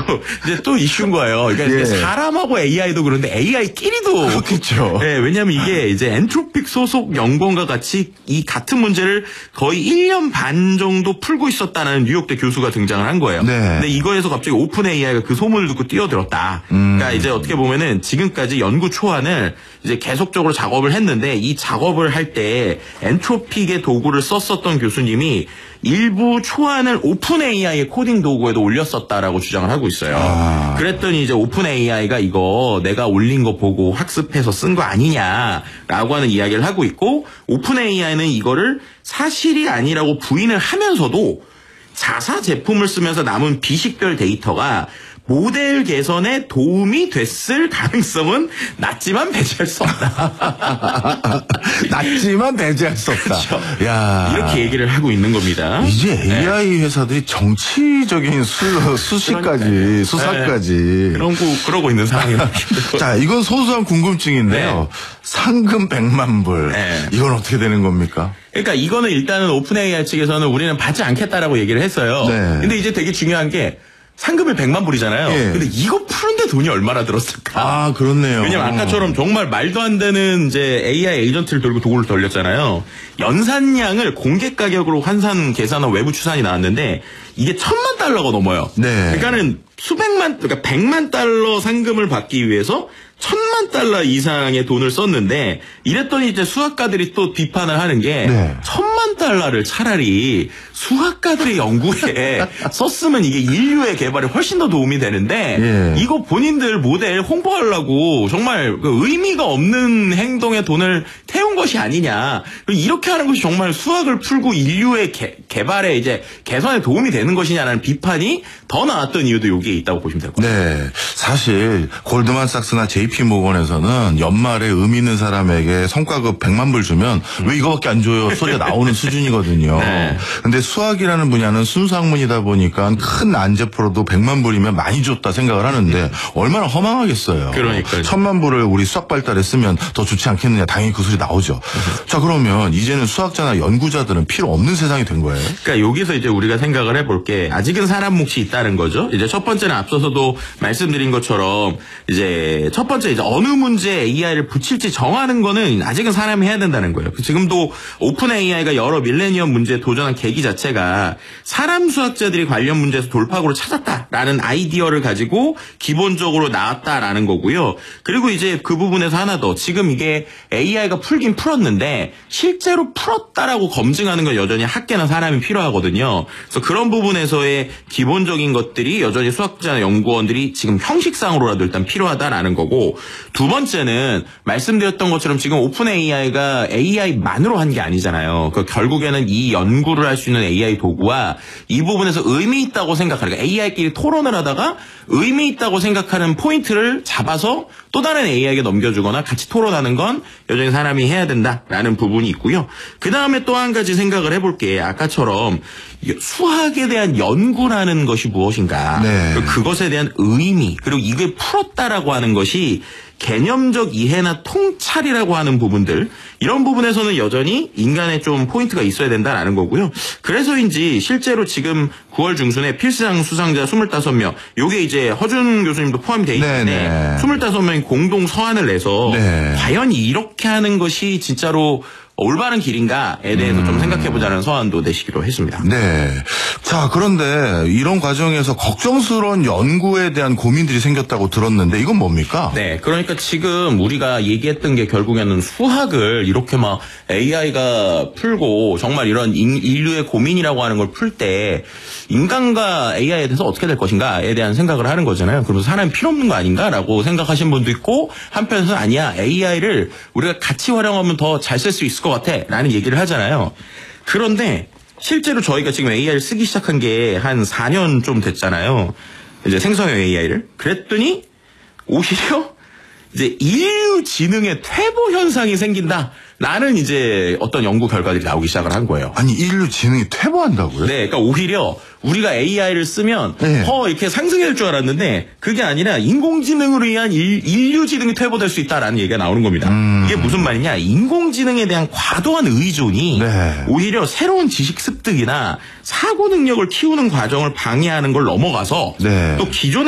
이제 또 이슈인 거예요. 그러니까 예. 사람하고 AI도 그런데 AI끼리도 그렇겠죠. 네, 왜냐하면 이게 이제 엔트로픽 소속 연구원과 같이 이 같은 문제를 거의 1년 반 정도 풀고 있었다는 뉴욕대 교수가 등장을 한 거예요. 네. 근데 이거에서 갑자기 오픈 AI가 그 소문을 듣고 뛰어들었다. 그러니까 이제 어떻게 보면은 지금까지 연구 초안을 이제 계속적으로 작업을 했는데 이 작업을 할 때 엔트로픽의 도구를 썼었던 교수님이 일부 초안을 오픈 AI의 코딩 도구에도 올렸었다라고 주장을 하고 있어요. 그랬더니 이제 오픈 AI가 이거 내가 올린 거 보고 학습해서 쓴 거 아니냐라고 하는 이야기를 하고 있고, 오픈 AI는 이거를 사실이 아니라고 부인을 하면서도 자사 제품을 쓰면서 남은 비식별 데이터가 모델 개선에 도움이 됐을 가능성은 낮지만 배제할 수 없다. 낮지만 배제할 수 없다. 그렇죠. 야. 이렇게 얘기를 하고 있는 겁니다. 이제 AI 회사들이 정치적인 수식까지, 수사까지. 그러고 있는 상황입니다. 자, 이건 소소한 궁금증인데요. 상금 100만 불. 이건 어떻게 되는 겁니까? 그러니까 이거는 일단은 오픈 AI 측에서는 우리는 받지 않겠다라고 얘기를 했어요. 근데 이제 되게 중요한 게 상금이 100만 불이잖아요. 근데 이거 푸는데 돈이 얼마나 들었을까? 아, 그렇네요. 왜냐면 아까처럼 정말 말도 안 되는 이제 AI 에이전트를 돌고 도구를 돌렸잖아요. 연산량을 공개 가격으로 환산 계산한 외부 추산이 나왔는데 이게 $10,000,000가 넘어요. 그러니까는 그러니까 100만 달러 상금을 받기 위해서 $10,000,000 이상의 돈을 썼는데, 이랬더니 이제 수학가들이 또 비판을 하는 게 $10,000,000를 차라리 수학가들의 연구에 썼으면 이게 인류의 개발에 훨씬 더 도움이 되는데 이거 본인들 모델 홍보하려고 정말 그 의미가 없는 행동에 돈을 태운 것이 아니냐. 이렇게 하는 것이 정말 수학을 풀고 인류의 개발에 이제 개선에 도움이 되는 것이냐라는 비판이 더 나왔던 이유도 여기에 있다고 보시면 될 것 같아요. 네. 사실 골드만삭스나 JP모건에서는 연말에 의미 있는 사람에게 성과급 100만 불 주면 왜 이거밖에 안 줘요 소리가 나오는 수준이거든요. 근데 수학이라는 분야는 순수 학문이다 보니까 큰 난제프로도 100만 불이면 많이 줬다 생각을 하는데 얼마나 허망하겠어요. 그러니까요. 1,000만 불을 우리 수학 발달에 쓰면 더 좋지 않겠느냐. 당연히 그 소리 나오죠. 자, 그러면 이제는 수학자나 연구자들은 필요 없는 세상이 된 거예요. 그러니까 여기서 이제 우리가 생각을 해볼 게 아직은 사람 몫이 있다는 거죠. 이제 첫 번째는 앞서서도 말씀드린 것처럼 이제 첫 번째 이제 어느 문제에 AI를 붙일지 정하는 거는 아직은 사람이 해야 된다는 거예요. 지금도 오픈 AI가 여러 밀레니엄 문제에 도전한 계기 자체가 사람 수학자들이 관련 문제에서 돌파구를 찾았다라는 아이디어를 가지고 기본적으로 나왔다라는 거고요. 그리고 이제 그 부분에서 하나 더, 지금 이게 AI가 풀긴 풀었는데 실제로 풀었다라고 검증하는 건 여전히 학계나 사람이 필요하거든요. 그래서 그런 부분에서의 기본적인 것들이 여전히 수학자나 연구원들이 지금 형식상으로라도 일단 필요하다라는 거고, 두 번째는 말씀드렸던 것처럼 지금 오픈 AI가 AI만으로 한 게 아니잖아요. 결국에는 이 연구를 할 수 있는 AI 도구와 이 부분에서 의미 있다고 생각하는, 그러니까 AI끼리 토론을 하다가 의미 있다고 생각하는 포인트를 잡아서 또 다른 AI에게 넘겨주거나 같이 토론하는 건 여전히 사람이 해야 된다라는 부분이 있고요. 그 다음에 또 한 가지 생각을 해볼 게, 아까처럼 수학에 대한 연구라는 것이 무엇인가, 그것에 대한 의미, 그리고 이게 풀었다라고 하는 것이 개념적 이해나 통찰이라고 하는 부분들, 이런 부분에서는 여전히 인간의 좀 포인트가 있어야 된다라는 거고요. 그래서인지 실제로 지금 9월 중순에 필상 수상자 25명, 요게 이제 허준 교수님도 포함이 돼 있는데 25명이 공동 서한을 내서 과연 이렇게 하는 것이 진짜로 올바른 길인가에 대해서 좀 생각해보자는 서한도 내시기로 했습니다. 네. 자, 그런데 이런 과정에서 걱정스러운 연구에 대한 고민들이 생겼다고 들었는데 이건 뭡니까? 네. 그러니까 지금 우리가 얘기했던 게 결국에는 수학을 이렇게 막 AI가 풀고 정말 이런 인류의 고민이라고 하는 걸 풀 때 인간과 AI에 대해서 어떻게 될 것인가에 대한 생각을 하는 거잖아요. 그래서 사람이 필요 없는 거 아닌가라고 생각하신 분도 있고, 한편에서는 아니야, AI를 우리가 같이 활용하면 더 잘 쓸 수 있을 것 같아 라는 얘기를 하잖아요. 그런데 실제로 저희가 지금 AI를 쓰기 시작한 게 한 4년 좀 됐잖아요. 이제 생성형 AI를. 그랬더니 오히려 이제 인류 지능의 퇴보 현상이 생긴다라는 이제 어떤 연구 결과들이 나오기 시작을 한 거예요. 아니, 인류 지능이 퇴보한다고요? 네, 그러니까 오히려 우리가 AI를 쓰면 이렇게 상승할 줄 알았는데 그게 아니라 인공지능으로 의한 인류 지능이 퇴보될 수 있다라는 얘기가 나오는 겁니다. 이게 무슨 말이냐? 인공지능에 대한 과도한 의존이 오히려 새로운 지식 습득이나 사고 능력을 키우는 과정을 방해하는 걸 넘어가서 또 기존의